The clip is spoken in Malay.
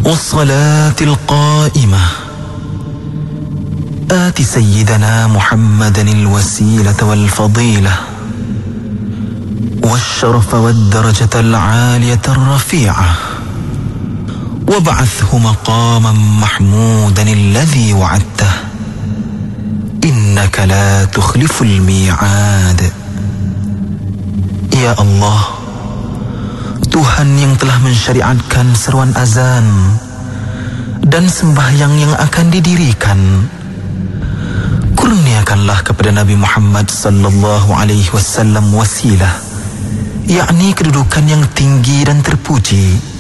والصلاة القائمة آت سيدنا محمدا الوسيلة والفضيلة والشرف والدرجة العالية الرفيعة وابعثه مقاما محمودا الذي وعدته إنك لا تخلف الميعاد. Ya Allah, Tuhan yang telah mensyariatkan seruan azan dan sembahyang yang akan didirikan, kurniakanlah kepada Nabi Muhammad sallallahu alaihi wasallam wasilah, yakni kedudukan yang tinggi dan terpuji,